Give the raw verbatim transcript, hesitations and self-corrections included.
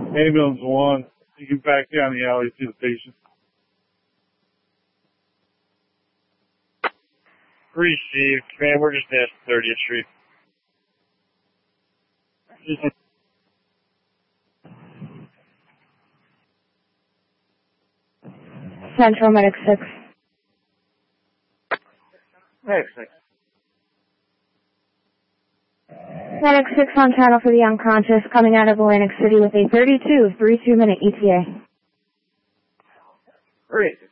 Ambulance one, you can back down the alley to the patient. Received. Man, we're just at thirtieth Street. Central Medic six. Medic six. Medic six on channel for the unconscious coming out of Atlantic City with a thirty-two, three two minute E T A. Received.